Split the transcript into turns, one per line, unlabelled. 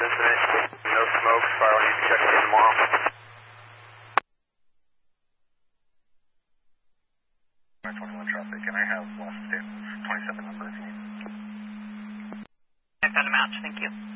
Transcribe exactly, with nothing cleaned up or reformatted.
incident. No smoke. Fire will need to check again tomorrow.
twenty-one traffic, and I have West twenty-seven number if you need.
I've got a match, thank you.